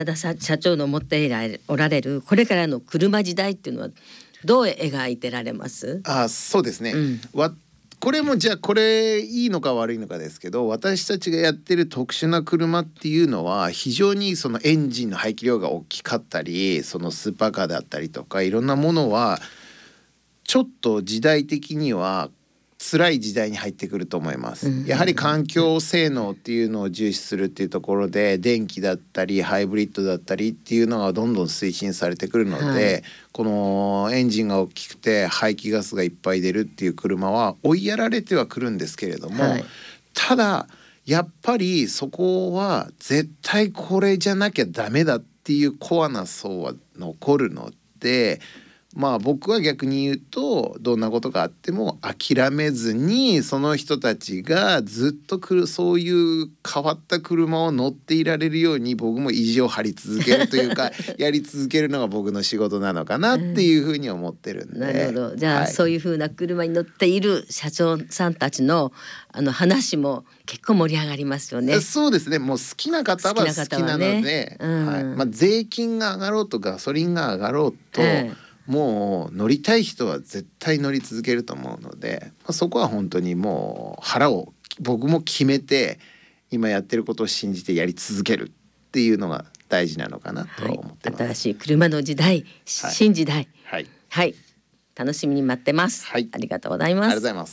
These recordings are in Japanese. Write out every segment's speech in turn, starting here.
田社長の持っておられるこれからの車時代っていうのはどう描いてられます？ そうですね、これもじゃあこれいいのか悪いのかですけど、私たちがやってる特殊な車っていうのは非常にそのエンジンの排気量が大きかったり、そのスーパーカーだったりとかいろんなものはちょっと時代的には辛い時代に入ってくると思います。やはり環境性能っていうのを重視するっていうところで、電気だったりハイブリッドだったりっていうのがどんどん推進されてくるので、このエンジンが大きくて排気ガスがいっぱい出るっていう車は追いやられてはくるんですけれども、ただやっぱりそこは絶対これじゃなきゃダメだっていうコアな層は残るので、僕は逆に言うとどんなことがあっても諦めずに、その人たちがずっとそういう変わった車を乗っていられるように僕も意地を張り続けるというかやり続けるのが僕の仕事なのかなっていうふうに思ってるんで、 なるほど。じゃあ、そういうふうな車に乗っている社長さんたちの話も結構盛り上がりますよね。 そうですね。もう好きな方は好きなので、税金が上がろうとガソリンが上がろうと、もう乗りたい人は絶対乗り続けると思うので、そこは本当にもう腹を僕も決めて今やってることを信じてやり続けるっていうのが大事なのかなと思ってます。 新しい車の時代、新時代、楽しみに待ってます。ありがとうございます。 ありがとうございます。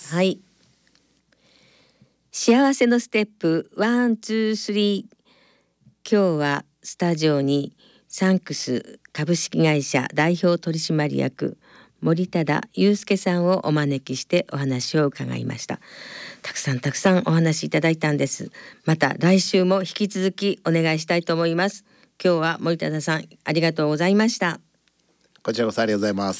幸せのステップ1、2、3。今日はスタジオにサンクス株式会社代表取締役森忠祐介さんをお招きしてお話を伺いました。たくさんお話いただいたんです。また来週も引き続きお願いしたいと思います。今日は森忠さんありがとうございました。 こちらこそありがとうございます。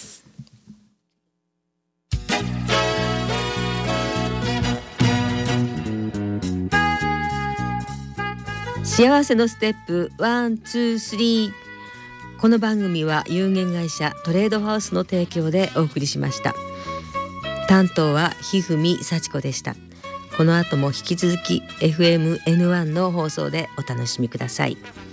幸せのステップ1、2、3。この番組は有限会社トレードハウスの提供でお送りしました。担当はひふみさちこでした。この後も引き続き FM N1 の放送でお楽しみください。